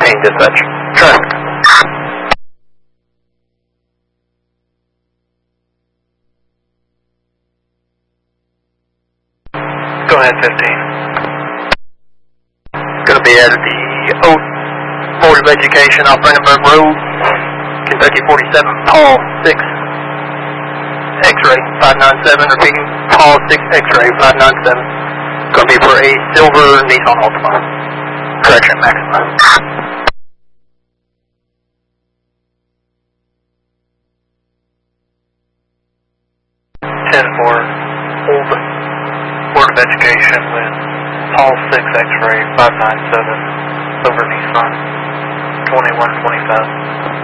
15 dispatch. Traffic. Go ahead, 15. Going to be at the Old Board of Education off Brandenburg Road, Kentucky 47, Paul 6, X-ray 597, repeating, Paul 6, X-ray 597. Going to be for a silver Nissan Altima. Correction, Maxima. 10-4, Old Board of Education with Paul 6 X-ray 597, silver Nissan 2125.